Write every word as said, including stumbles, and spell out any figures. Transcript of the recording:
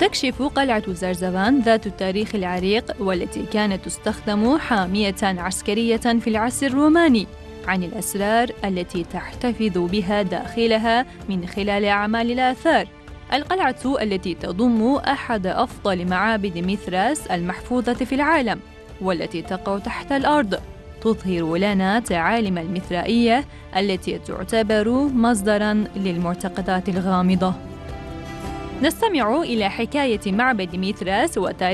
تكشف قلعة زرزبان ذات التاريخ العريق والتي كانت تستخدم حامية عسكرية في العصر الروماني عن الأسرار التي تحتفظ بها داخلها من خلال أعمال الآثار. القلعة التي تضم أحد أفضل معابد ميثراس المحفوظة في العالم والتي تقع تحت الأرض تظهر لنا تعالم المثرائية التي تعتبر مصدراً للمعتقدات الغامضة. نستمع إلى حكاية معبد ميثراس وتاريخ